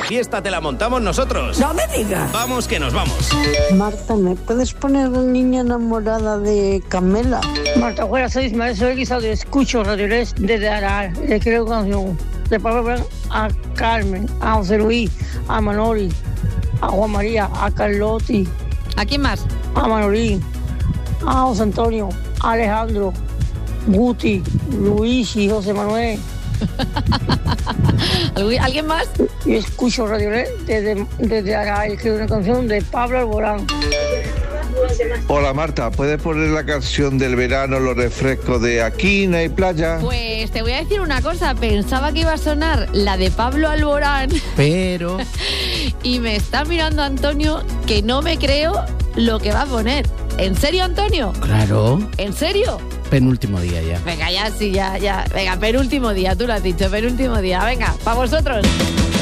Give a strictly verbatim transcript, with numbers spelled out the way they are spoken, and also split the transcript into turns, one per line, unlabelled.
fiesta te la montamos nosotros.
¡No me digas!
Vamos que nos vamos.
Marta, ¿me puedes poner Niña enamorada de Camela?
Marta, buenas, soy Ismael, soy Guisado, escucho Radio Les desde Aral. Le quiero canción de Pablo Alborán a Carmen, a José Luis, a Manoli, a Juan María, a Carlotti.
¿A quién más?
A Manolín, a José Antonio, a Alejandro, Guti, Luis y José Manuel.
¿Alguien más?
Yo escucho Radio Les desde, desde Aral. Quiero una canción de Pablo Alborán.
Hola Marta, ¿puedes poner la canción del verano, los refrescos de Aquí no hay playa?
Pues te voy a decir una cosa, pensaba que iba a sonar la de Pablo Alborán,
pero...
y me está mirando Antonio que no me creo lo que va a poner. ¿En serio, Antonio?
Claro.
¿En serio?
Penúltimo día ya.
Venga, ya sí, ya, ya. Venga, penúltimo día, tú lo has dicho, penúltimo día. Venga, para vosotros.